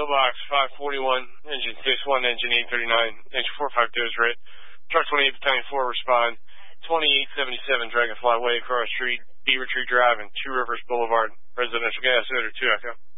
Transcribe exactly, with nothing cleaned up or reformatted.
Pillbox five forty-one, engine six one, engine eight thirty-nine, engine four five two is writ. Truck twenty-eight, Battalion four, respond. twenty-eight seventy-seven, Dragonfly Way, Cross Street, Beaver Tree Drive, and Two Rivers Boulevard, residential gas odor two Echo.